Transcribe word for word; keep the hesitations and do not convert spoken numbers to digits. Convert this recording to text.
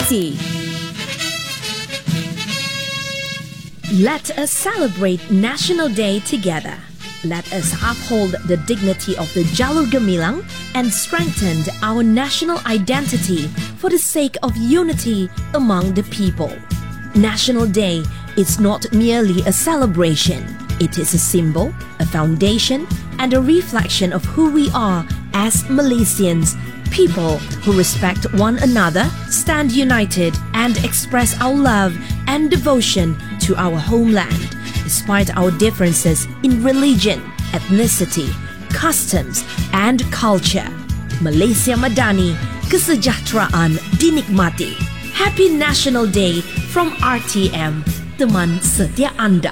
Unity. Let us celebrate National Day together. Let us uphold the dignity of the Jalur Gemilang and strengthen our national identity for the sake of unity among the people. National Day is not merely a celebration. It is a symbol, a foundation, and a reflection of who we are as Malaysians, people who respect one another, stand united, and express our love and devotion to our homeland, despite our differences in religion, ethnicity, customs, and culture. Malaysia Madani, kesejahteraan dinikmati. Happy National Day from R T M, teman setia Anda.